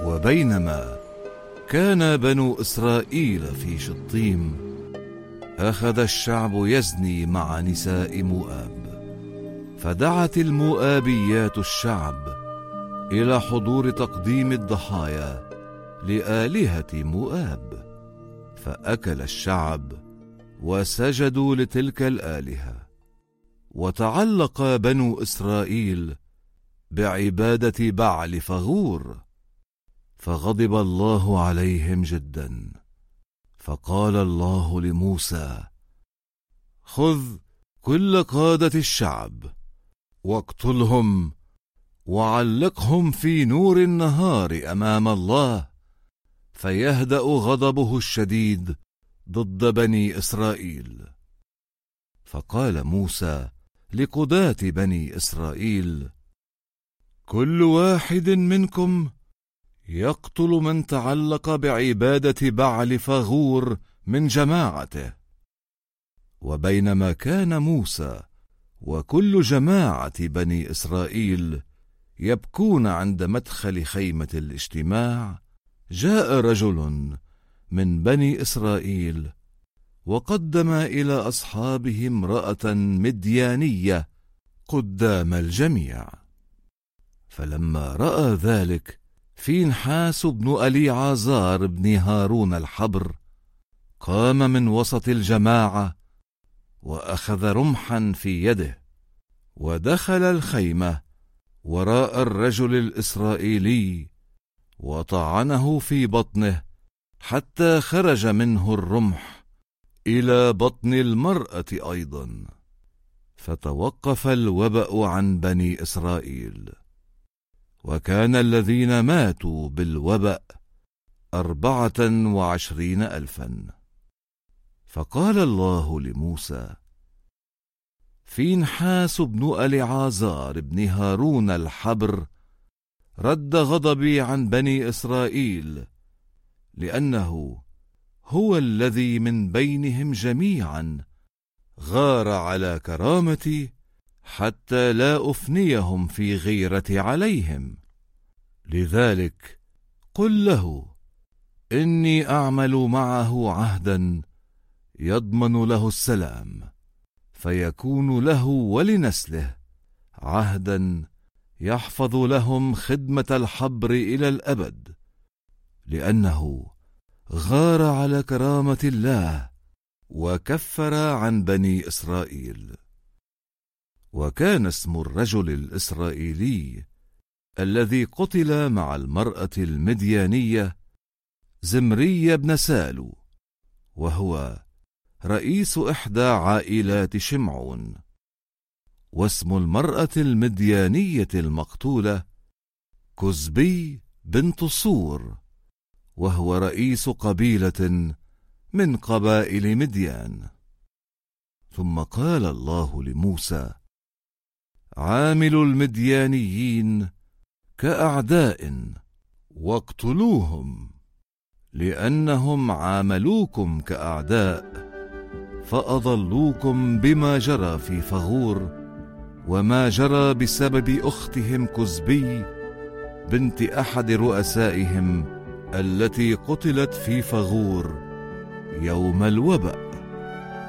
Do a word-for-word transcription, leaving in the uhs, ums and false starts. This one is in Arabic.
وبينما كان بنو إسرائيل في شطيم، أخذ الشعب يزني مع نساء مؤاب، فدعت المؤابيات الشعب إلى حضور تقديم الضحايا لآلهة مؤاب، فأكل الشعب وسجدوا لتلك الآلهة. وتعلق بنو إسرائيل بعبادة بعل فغور، فغضب الله عليهم جدا. فقال الله لموسى: خذ كل قادة الشعب واقتلهم وعلقهم في نور النهار أمام الله، فيهدأ غضبه الشديد ضد بني إسرائيل. فقال موسى لقضاة بني إسرائيل: كل واحد منكم يقتل من تعلق بعبادة بعل فغور من جماعته. وبينما كان موسى وكل جماعة بني إسرائيل يبكون عند مدخل خيمة الاجتماع، جاء رجل من بني إسرائيل وقدم إلى أصحابه امرأة مديانية قدام الجميع. فلما رأى ذلك فينحاس بن أليعازار بن هارون الحبر، قام من وسط الجماعة وأخذ رمحا في يده، ودخل الخيمة وراء الرجل الإسرائيلي وطعنه في بطنه حتى خرج منه الرمح إلى بطن المرأة أيضا، فتوقف الوبأ عن بني إسرائيل. وكان الذين ماتوا بالوبأ أربعة وعشرين ألفا. فقال الله لموسى: فينحاس بن أليعازار بن هارون الحبر رد غضبي عن بني إسرائيل، لأنه هو الذي من بينهم جميعا غار على كرامتي حتى لا أفنيهم في غيرتي عليهم. لذلك قل له إني أعمل معه عهدا يضمن له السلام، فيكون له ولنسله عهدا يحفظ لهم خدمة الحبر إلى الأبد، لأنه غار على كرامة الله وكفر عن بني إسرائيل. وكان اسم الرجل الإسرائيلي الذي قتل مع المرأة المديانية زمري بن سالو، وهو رئيس إحدى عائلات شمعون. واسم المرأة المديانية المقتولة كزبي بنت صور، وهو رئيس قبيلة من قبائل مديان. ثم قال الله لموسى: عاملوا المديانيين كأعداء واقتلوهم، لأنهم عاملوكم كأعداء، فأضلوكم بما جرى في فغور وما جرى بسبب أختهم كزبي بنت أحد رؤسائهم التي قتلت في فغور يوم الوبأ.